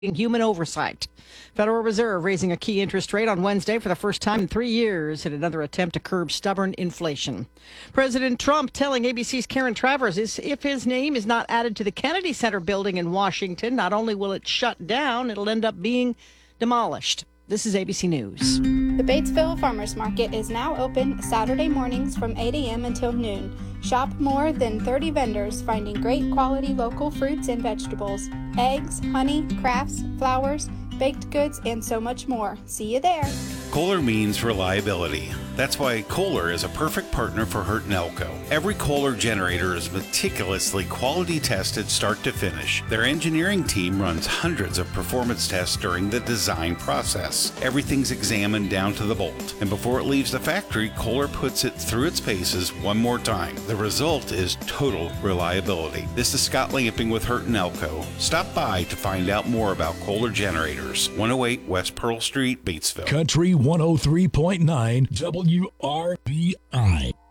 human oversight. Federal Reserve raising a key interest rate on Wednesday for the first time in 3 years in another attempt to curb stubborn inflation. President Trump telling ABC's Karen Travers if his name is not added to the Kennedy Center building in Washington, not only will it shut down, it'll end up being demolished. This is ABC News. The Batesville Farmers Market is now open Saturday mornings from 8 a.m. until noon. Shop more than 30 vendors finding great quality local fruits and vegetables, eggs, honey, crafts, flowers, baked goods, and so much more. See you there. Kohler means reliability. That's why Kohler is a perfect partner for Hurt and Elko. Every Kohler generator is meticulously quality tested start to finish. Their engineering team runs hundreds of performance tests during the design process. Everything's examined down to the bolt. And before it leaves the factory, Kohler puts it through its paces one more time. The result is total reliability. This is Scott Lamping with Hurt and Elko. Stop by to find out more about Kohler generators. 108 West Pearl Street, Batesville. Country 103.9 WRBI.